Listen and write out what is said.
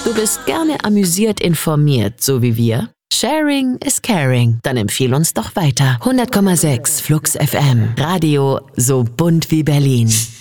Du bist gerne amüsiert informiert, so wie wir? Sharing is caring. Dann empfiehl uns doch weiter. 100,6 Flux FM. Radio so bunt wie Berlin.